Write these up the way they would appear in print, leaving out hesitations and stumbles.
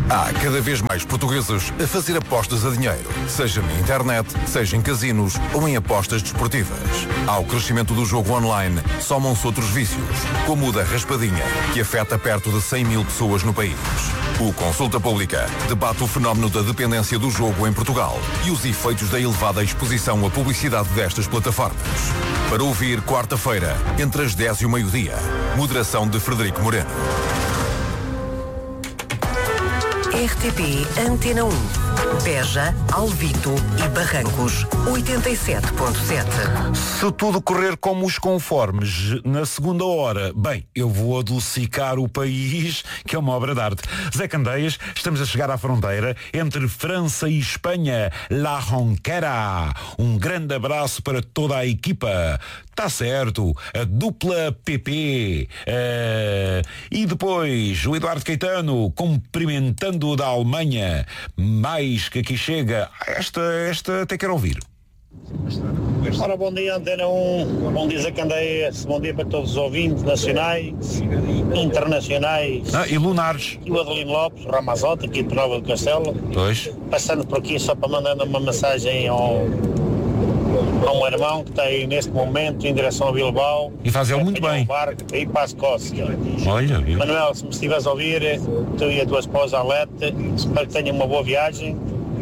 Há cada vez mais portugueses a fazer apostas a dinheiro, seja na internet, seja em casinos ou em apostas desportivas. Ao crescimento do jogo online, somam-se outros vícios, como o da raspadinha, que afeta perto de 100 mil pessoas no país. O Consulta Pública debate o fenómeno da dependência do jogo em Portugal e os efeitos da elevada exposição à publicidade destas plataformas. Para ouvir quarta-feira, entre as 10 e o meio-dia. Moderação de Frederico Moreno. RTP Antena 1. Beja, Alvito e Barrancos, 87.7. Se tudo correr como os conformes, na segunda hora, bem, eu vou adocicar o país, que é uma obra de arte. Zé Candeias, estamos a chegar à fronteira entre França e Espanha, La Ronquera. Um grande abraço para toda a equipa. Está certo, a dupla PP. E depois o Eduardo Caetano cumprimentando da Alemanha. Mais que aqui chega. Esta até quero ouvir. Ora, bom dia Antena 1, bom dia Zé Candeias, bom dia para todos os ouvintes nacionais, internacionais. E lunares. E o Adelino Lopes, o Ramazotti, aqui de Nova do Castelo. Pois. Passando por aqui só para mandar uma mensagem ao um irmão que está aí neste momento em direção a Bilbao. E faz ele muito bem. Um barco para ir para a Escócia. Olha, viu? Manuel, se me estiveres a ouvir, tu e a tua esposa Alete, espero que tenham uma boa viagem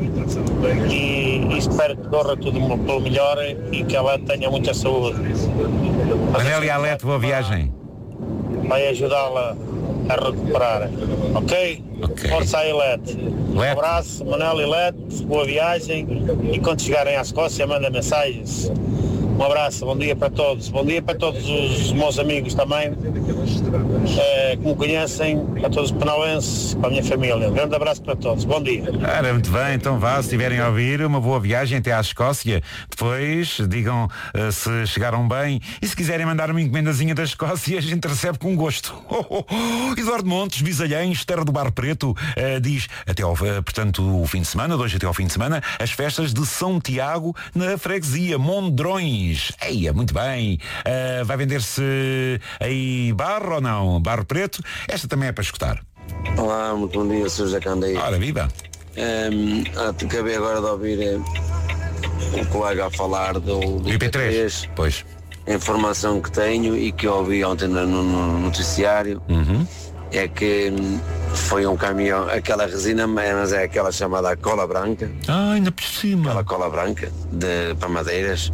e espero que corra tudo pelo melhor e que a Alete tenha muita saúde. Manel e Alete, boa viagem. Vai ajudá-la a recuperar. Ok? Força aí, Lete. Um abraço, Manel e Lete, boa viagem e quando chegarem à Escócia manda mensagens. Um abraço, bom dia para todos os meus amigos também que me conhecem, para todos os penalenses, para a minha família. Um grande abraço para todos, bom dia. Muito bem, então vá, se estiverem a ouvir, uma boa viagem até à Escócia. Depois digam se chegaram bem e se quiserem mandar uma encomendazinha da Escócia, a gente recebe com gosto. Eduardo Montes, Bisalhães, Terra do Bar Preto, diz até ao, portanto, o fim de semana, de hoje até ao fim de semana, as festas de São Tiago na freguesia Mondrões. Eia, muito bem. Vai vender-se aí barro ou não? Barro Preto? Esta também é para escutar. Olá, muito bom dia, Sr. José Candeias. Ora, viva. Acabei agora de ouvir o colega a falar do IP3. Pois. A informação que tenho e que ouvi ontem no noticiário é que foi um caminhão, aquela resina, mas é aquela chamada cola branca. Ainda por cima. Aquela cola branca para madeiras,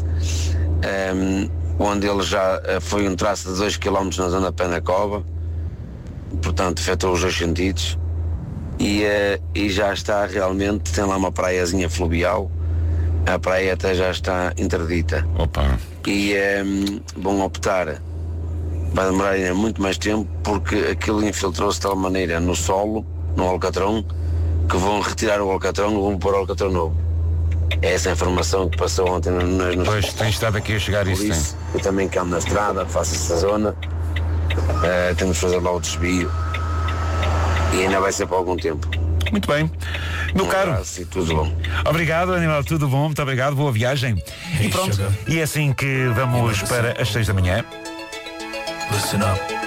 onde ele já foi um traço de 2 km na zona de Penacova, portanto afetou os 2 sentidos e já está realmente, tem lá uma praiazinha fluvial, a praia até já está interdita. Opa. E vão optar, vai demorar ainda muito mais tempo, porque aquilo infiltrou-se de tal maneira no solo, no alcatrão, que vão retirar o alcatrão e vão pôr o alcatrão novo. É essa a informação que passou ontem nos... Pois, tem estado aqui a chegar isso, tem. Eu também que ando na estrada, faço essa zona, temos de fazer lá o desvio e ainda vai ser por algum tempo. Muito bem. Meu caro, e tudo bom. Obrigado, Animal, tudo bom, muito obrigado, boa viagem. E pronto, e é assim que vamos para as 6 da manhã. Listen up.